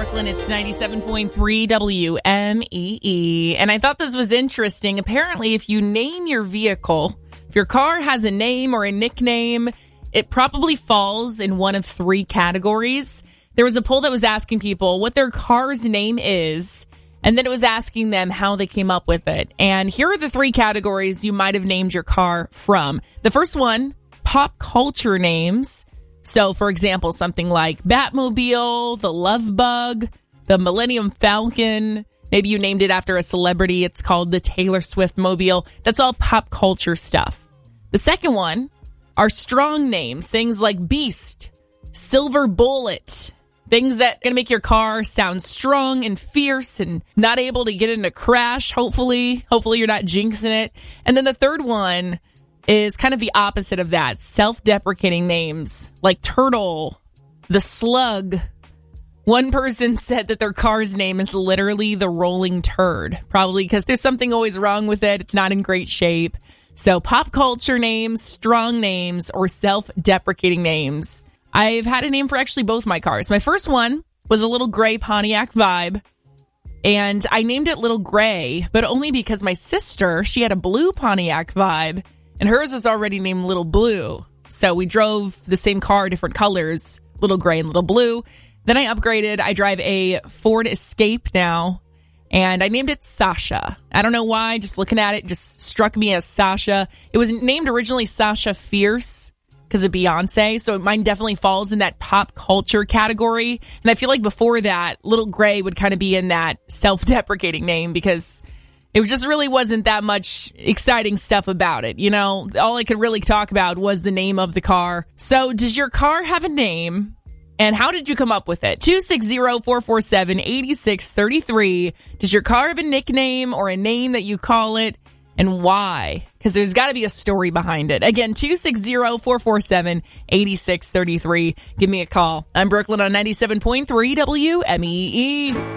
Brooklyn. It's 97.3 WMEE. And I thought this was interesting. Apparently, if you name your vehicle, if your car has a name or a nickname, it probably falls in one of three categories. There was a poll that was asking people what their car's name is, and then it was asking them how they came up with it. And here are the three categories you might have named your car from. The first one, pop culture names. So, for example, something like Batmobile, the Love Bug, the Millennium Falcon. Maybe you named it after a celebrity. It's called the Taylor Swift Mobile. That's all pop culture stuff. The second one are strong names, things like Beast, Silver Bullet, things that are going to make your car sound strong and fierce and not able to get in a crash, hopefully. Hopefully you're not jinxing it. And then the third one is kind of the opposite of that. Self-deprecating names like Turtle, the Slug. One person said that their car's name is literally the Rolling Turd, probably because there's something always wrong with it. It's not in great shape. So pop culture names, strong names, or self-deprecating names. I've had a name for actually both my cars. My first one was a little gray Pontiac Vibe, and I named it Little Gray, but only because my sister, she had a blue Pontiac Vibe, and hers was already named Little Blue. So we drove the same car, different colors, Little Gray and Little Blue. Then I upgraded. I drive a Ford Escape now, and I named it Sasha. I don't know why, just looking at it, just struck me as Sasha. It was named originally Sasha Fierce because of Beyonce, so mine definitely falls in that pop culture category. And I feel like before that, Little Gray would kind of be in that self-deprecating name because it just really wasn't that much exciting stuff about it. You know, all I could really talk about was the name of the car. So does your car have a name? And how did you come up with it? 260-447-8633. Does your car have a nickname or a name that you call it? And why? Because there's got to be a story behind it. Again, 260-447-8633. Give me a call. I'm Brooklyn on 97.3 WMEE.